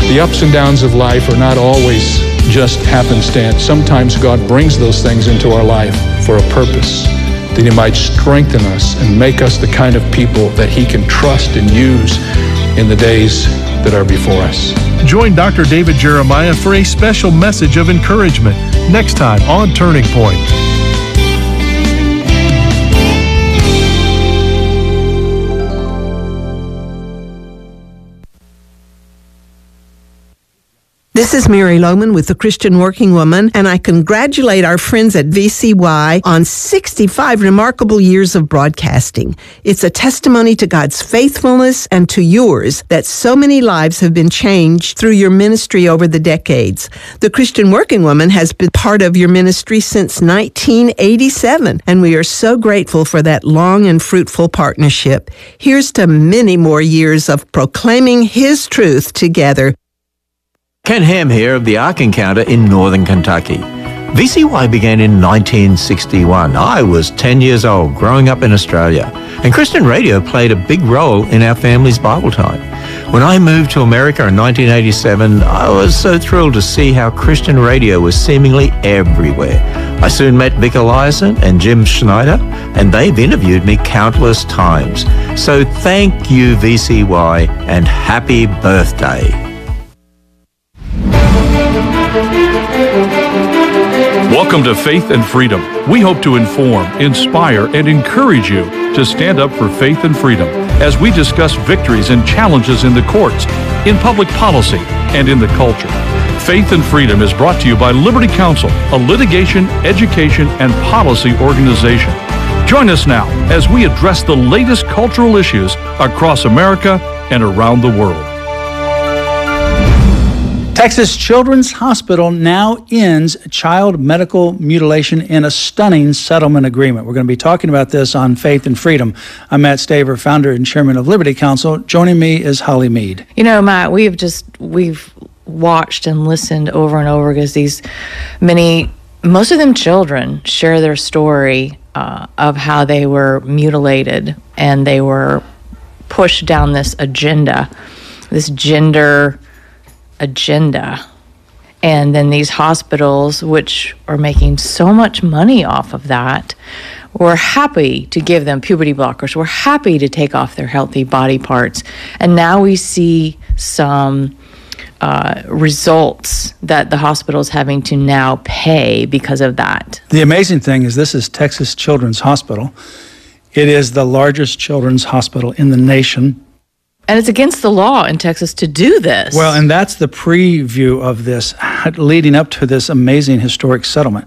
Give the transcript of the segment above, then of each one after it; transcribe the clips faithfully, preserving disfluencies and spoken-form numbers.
The ups and downs of life are not always just happenstance. Sometimes God brings those things into our life for a purpose, that He might strengthen us and make us the kind of people that He can trust and use in the days that are before us. Join Doctor David Jeremiah for a special message of encouragement next time on Turning Point. This is Mary Lohman with the Christian Working Woman, and I congratulate our friends at V C Y on sixty-five remarkable years of broadcasting. It's a testimony to God's faithfulness and to yours that so many lives have been changed through your ministry over the decades. The Christian Working Woman has been part of your ministry since nineteen eighty-seven, and we are so grateful for that long and fruitful partnership. Here's to many more years of proclaiming His truth together. Ken Ham here of the Ark Encounter in northern Kentucky. V C Y began in nineteen sixty-one. I was ten years old, growing up in Australia, and Christian radio played a big role in our family's Bible time. When I moved to America in nineteen eighty-seven, I was so thrilled to see how Christian radio was seemingly everywhere. I soon met Vic Eliason and Jim Schneider, and they've interviewed me countless times. So thank you, V C Y, and happy birthday. Welcome to Faith and Freedom. We hope to inform, inspire, and encourage you to stand up for faith and freedom as we discuss victories and challenges in the courts, in public policy, and in the culture. Faith and Freedom is brought to you by Liberty Counsel, a litigation, education, and policy organization. Join us now as we address the latest cultural issues across America and around the world. Texas Children's Hospital now ends child medical mutilation in a stunning settlement agreement. We're going to be talking about this on Faith and Freedom. I'm Matt Staver, founder and chairman of Liberty Counsel. Joining me is Holly Mead. You know, Matt, we've just, we've watched and listened over and over because these many, most of them children, share their story uh, of how they were mutilated and they were pushed down this agenda, this gender agenda. And then these hospitals, which are making so much money off of that, were happy to give them puberty blockers. We're happy to take off their healthy body parts. And now we see some uh, results that the hospital is having to now pay because of that. The amazing thing is this is Texas Children's Hospital. It is the largest children's hospital in the nation. And it's against the law in Texas to do this. Well, and that's the preview of this, leading up to this amazing historic settlement.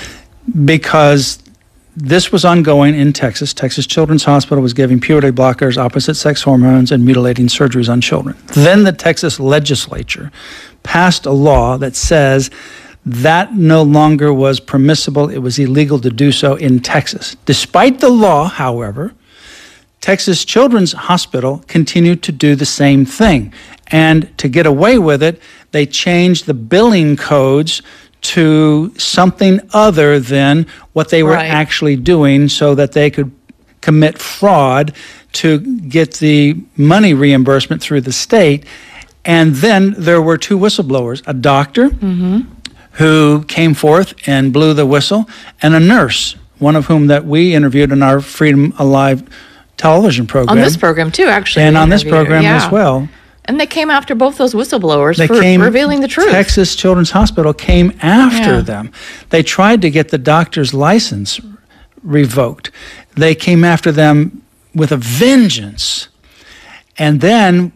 Because this was ongoing in Texas. Texas Children's Hospital was giving puberty blockers, opposite-sex hormones, and mutilating surgeries on children. Then the Texas legislature passed a law that says that no longer was permissible. It was illegal to do so in Texas. Despite the law, however, Texas Children's Hospital continued to do the same thing. And to get away with it, they changed the billing codes to something other than what they were right. actually doing so that they could commit fraud to get the money reimbursement through the state. And then there were two whistleblowers, a doctor mm-hmm. who came forth and blew the whistle, and a nurse, one of whom that we interviewed in our Freedom Alive television program. On this program, too, actually. And on this program yeah. as well. And they came after both those whistleblowers they for came, revealing the truth. Texas Children's Hospital came after yeah. them. They tried to get the doctor's license revoked. They came after them with a vengeance. And then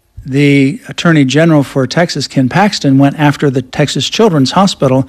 the Attorney General for Texas, Ken Paxton, went after the Texas Children's Hospital.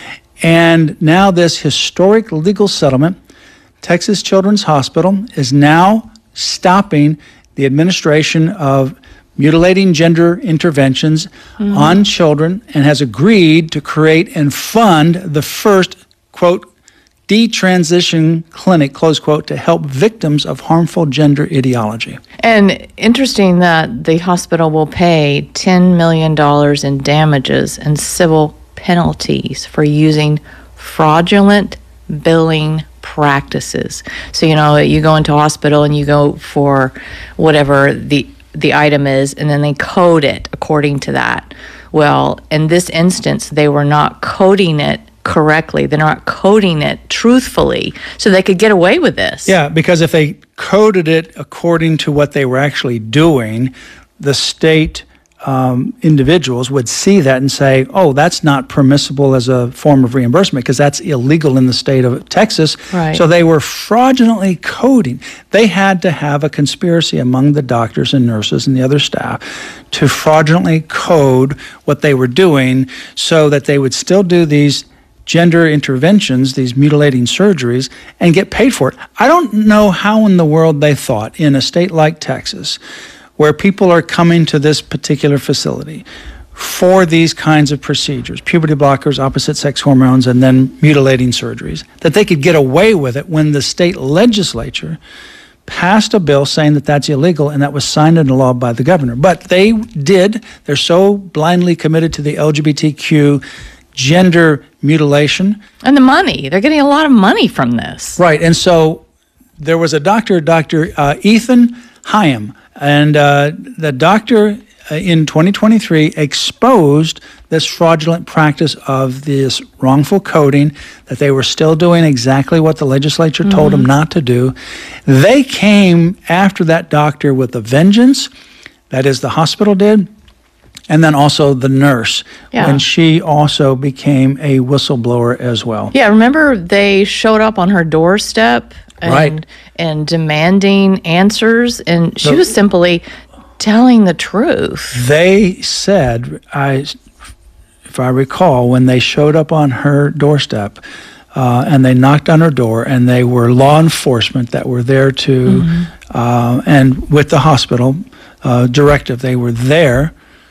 And now this historic legal settlement, Texas Children's Hospital is now stopping the administration of mutilating gender interventions mm-hmm. on children and has agreed to create and fund the first, quote, detransition clinic, close quote, to help victims of harmful gender ideology. And interesting that the hospital will pay ten million dollars in damages and civil penalties for using fraudulent billing practices. So, you know, you go into a hospital and you go for whatever the the item is, and then they code it according to that. Well, in this instance, they were not coding it correctly. They're not coding it truthfully, so they could get away with this. Yeah, because if they coded it according to what they were actually doing, the state um, individuals would see that and say, oh, that's not permissible as a form of reimbursement because that's illegal in the state of Texas. Right. So they were fraudulently coding. They had to have a conspiracy among the doctors and nurses and the other staff to fraudulently code what they were doing so that they would still do these gender interventions, these mutilating surgeries, and get paid for it. I don't know how in the world they thought in a state like Texas, where people are coming to this particular facility for these kinds of procedures, puberty blockers, opposite sex hormones, and then mutilating surgeries, that they could get away with it when the state legislature passed a bill saying that that's illegal, and that was signed into law by the governor. But they did. They're so blindly committed to the L G B T Q gender mutilation. And the money. They're getting a lot of money from this. Right. And so there was a doctor, Doctor Uh, Ethan Hyam, and uh, the doctor uh, in twenty twenty-three exposed this fraudulent practice of this wrongful coding, that they were still doing exactly what the legislature mm-hmm. told them not to do. They came after that doctor with a vengeance, that is, the hospital did, and then also the nurse, yeah. when she also became a whistleblower as well. Yeah, remember they showed up on her doorstep and, right. and demanding answers, and she the, was simply telling the truth. They said, I, if I recall, when they showed up on her doorstep uh, and they knocked on her door, and they were law enforcement that were there to, mm-hmm. uh, and with the hospital uh, directive, they were there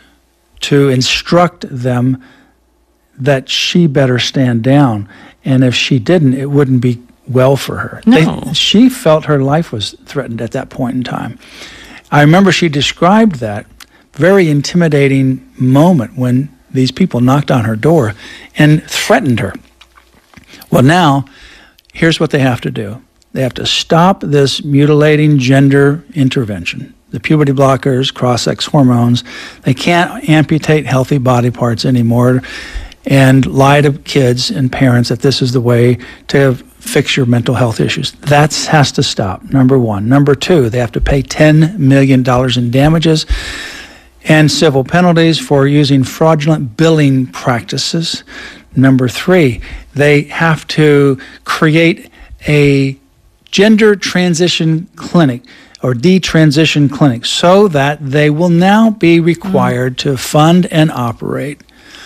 to instruct them that she better stand down. And if she didn't, it wouldn't be well for her. No. They, she felt her life was threatened at that point in time. I remember she described that very intimidating moment when these people knocked on her door and threatened her. Well, now, here's what they have to do. They have to stop this mutilating gender intervention. The puberty blockers, cross-sex hormones. They can't amputate healthy body parts anymore and lie to kids and parents that this is the way to fix your mental health issues. That has to stop, number one. Number two, they have to pay ten million dollars in damages and civil penalties for using fraudulent billing practices. Number three, they have to create a gender transition clinic or detransition clinic so that they will now be required mm. to fund and operate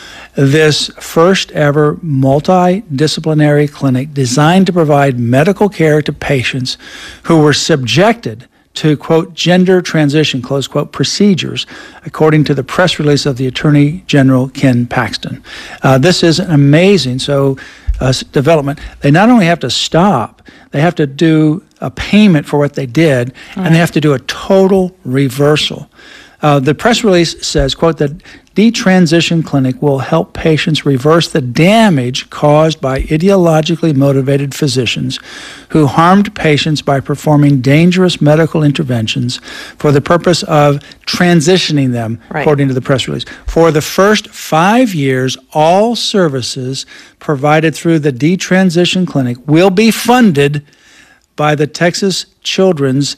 this first ever multidisciplinary clinic designed to provide medical care to patients who were subjected to, quote, gender transition, close quote, procedures, according to the press release of the Attorney General, Ken Paxton. Uh, this is an amazing so uh, development. They not only have to stop, they have to do a payment for what they did, right. and they have to do a total reversal. Uh, the press release says, quote, that detransition clinic will help patients reverse the damage caused by ideologically motivated physicians who harmed patients by performing dangerous medical interventions for the purpose of transitioning them, right. according to the press release. For the first five years, all services provided through the detransition clinic will be funded by the Texas Children's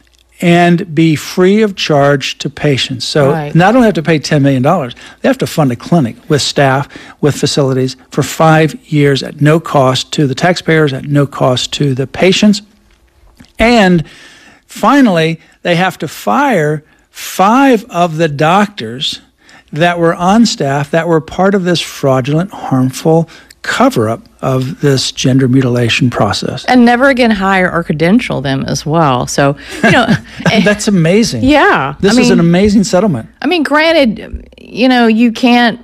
and be free of charge to patients. So right. not only have to pay ten million dollars, they have to fund a clinic with staff, with facilities for five years at no cost to the taxpayers, at no cost to the patients. And finally, they have to fire five of the doctors that were on staff that were part of this fraudulent, harmful cover-up of this gender mutilation process. And never again hire or credential them as well. So, you know. That's amazing. Yeah. This I mean, is an amazing settlement. I mean, granted, you know, you can't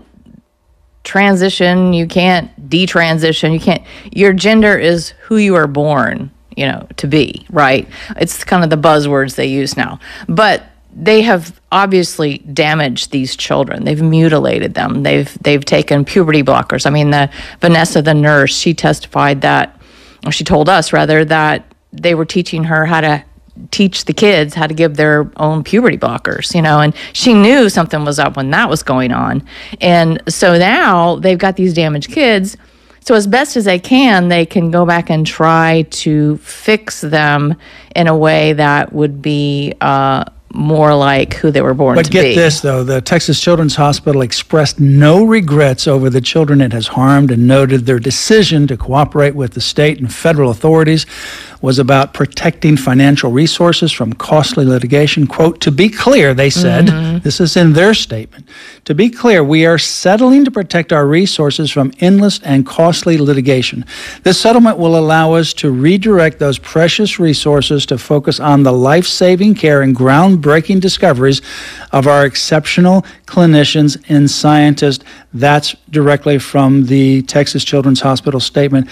transition, you can't detransition, you can't, your gender is who you are born, you know, to be, right? It's kind of the buzzwords they use now. But they have obviously damaged these children. They've mutilated them. They've they've taken puberty blockers. I mean, the Vanessa, the nurse, she testified that, or she told us rather, that they were teaching her how to teach the kids how to give their own puberty blockers, you know, and she knew something was up when that was going on. And so now they've got these damaged kids. So as best as they can, they can go back and try to fix them in a way that would be uh, more like who they were born but to be. But get this, though. The Texas Children's Hospital expressed no regrets over the children it has harmed and noted their decision to cooperate with the state and federal authorities was about protecting financial resources from costly litigation. Quote, to be clear, they said, mm-hmm. this is in their statement, to be clear, we are settling to protect our resources from endless and costly litigation. This settlement will allow us to redirect those precious resources to focus on the life-saving care and groundbreaking discoveries of our exceptional clinicians and scientists. That's directly from the Texas Children's Hospital statement.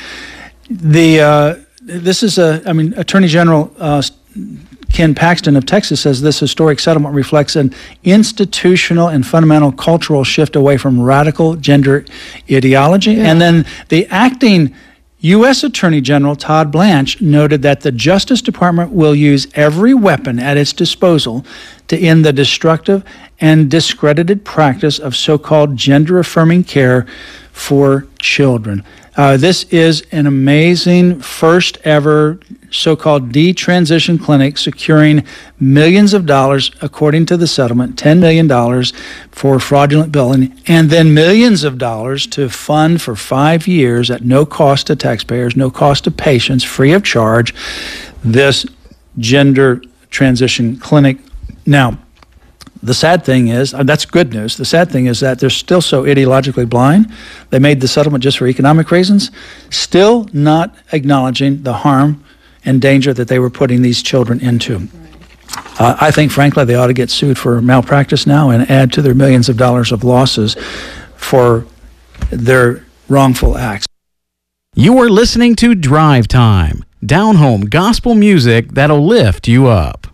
The uh, This is a, I mean, Attorney General uh, Ken Paxton of Texas says this historic settlement reflects an institutional and fundamental cultural shift away from radical gender ideology. Yeah. And then the acting U S Attorney General Todd Blanche noted that the Justice Department will use every weapon at its disposal to end the destructive and discredited practice of so-called gender-affirming care for children. Uh, this is an amazing first ever so-called detransition clinic securing millions of dollars, according to the settlement, ten million dollars for fraudulent billing, and then millions of dollars to fund for five years at no cost to taxpayers, no cost to patients, free of charge, this gender transition clinic. Now, the sad thing is, uh, that's good news. The sad thing is that they're still so ideologically blind. They made the settlement just for economic reasons, still not acknowledging the harm and danger that they were putting these children into. Uh, I think, frankly, they ought to get sued for malpractice now and add to their millions of dollars of losses for their wrongful acts. You are listening to Drive Time, down-home gospel music that'll lift you up.